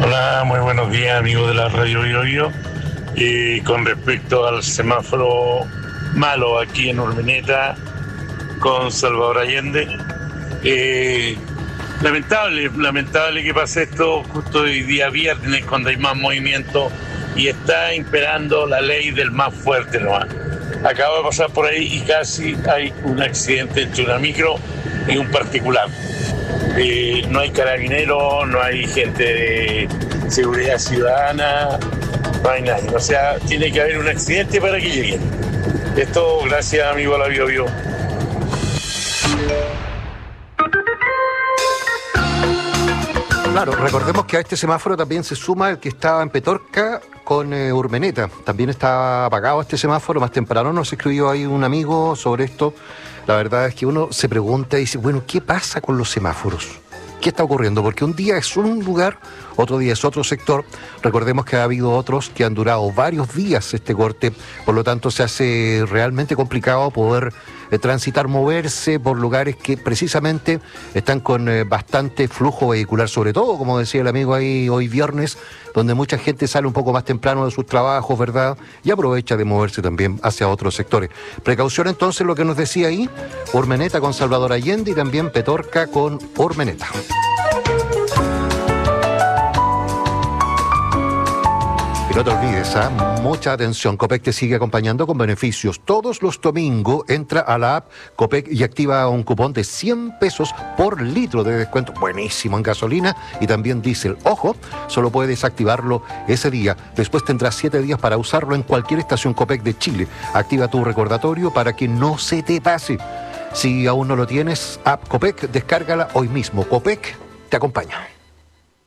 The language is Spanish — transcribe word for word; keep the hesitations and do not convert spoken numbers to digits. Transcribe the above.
Hola, muy buenos días, amigos de la Radio Biobío. Y con respecto al semáforo malo aquí en Urmeneta con Salvador Allende, eh, lamentable, lamentable que pase esto justo hoy día viernes cuando hay más movimiento y está imperando la ley del más fuerte nomás. Acabo de pasar por ahí y casi hay un accidente entre una micro y un particular. Eh, no hay carabineros, no hay gente de seguridad ciudadana, no hay nadie. O sea, tiene que haber un accidente para que lleguen. Esto, gracias, amigo de la Bio Bio. Claro, recordemos que a este semáforo también se suma el que estaba en Petorca con eh, Urmeneta. También está apagado este semáforo. Más temprano nos escribió ahí un amigo sobre esto. La verdad es que uno se pregunta y dice, bueno, ¿qué pasa con los semáforos? ¿Qué está ocurriendo? Porque un día es un lugar, otro día es otro sector. Recordemos que ha habido otros que han durado varios días este corte, por lo tanto se hace realmente complicado poder eh, transitar, moverse por lugares que precisamente están con eh, bastante flujo vehicular, sobre todo, como decía el amigo ahí hoy viernes, donde mucha gente sale un poco más temprano de sus trabajos, ¿verdad? Y aprovecha de moverse también hacia otros sectores. Precaución entonces, lo que nos decía ahí, Urmeneta con Salvador Allende y también Petorca con Urmeneta. Y no te olvides, ¿eh? Mucha atención. Copec te sigue acompañando con beneficios. Todos los domingos entra a la app Copec y activa un cupón de cien pesos por litro de descuento. Buenísimo en gasolina y también diésel. Ojo, solo puedes activarlo ese día. Después tendrás siete días para usarlo en cualquier estación Copec de Chile. Activa tu recordatorio para que no se te pase. Si aún no lo tienes, app Copec, descárgala hoy mismo. Copec te acompaña.